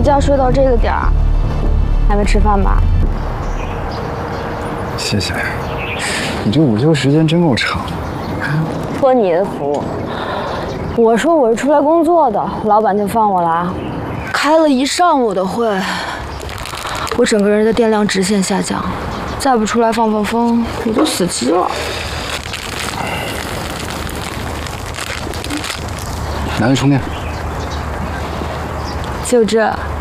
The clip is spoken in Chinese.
觉睡到这个点儿，还没吃饭吧？ 谢谢，你这午休时间真够长。 托你的福。我说我是出来工作的，老板就放我了。开了一上午的会，我整个人的电量直线下降，再不出来放放风，我就死机了。 拿去充电。 就这。